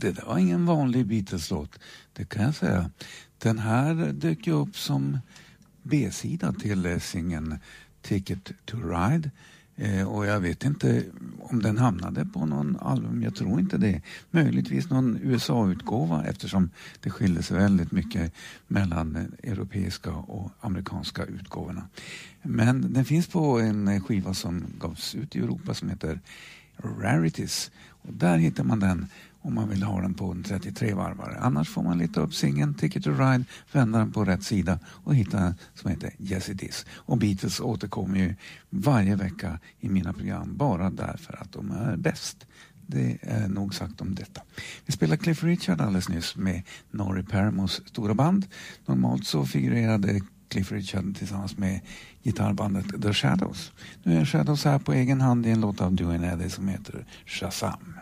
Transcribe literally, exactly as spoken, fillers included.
Det där var ingen vanlig Beatles-låt, det kan jag säga. Den här dök ju upp som B-sida till singeln Ticket to Ride. Eh, och jag vet inte om den hamnade på någon album, jag tror inte det. Möjligtvis någon U S A-utgåva, eftersom det skiljer sig väldigt mycket mellan europeiska och amerikanska utgåvorna. Men den finns på en skiva som gavs ut i Europa som heter Rarities. Och där hittar man den om man vill ha den på en trettiotre varvare. Annars får man leta upp singeln Ticket to Ride, vända den på rätt sida och hitta en som heter Yes It Is. Och Beatles återkommer ju varje vecka i mina program bara därför att de är bäst. Det är nog sagt om detta. Vi spelar Cliff Richard alldeles nyss med Norrie Paramores stora band. Normalt så figurerade Cliff Richard tillsammans med gitarrbandet The Shadows. Nu är Shadows här på egen hand i en låt av Duane Eddy som heter Shazam.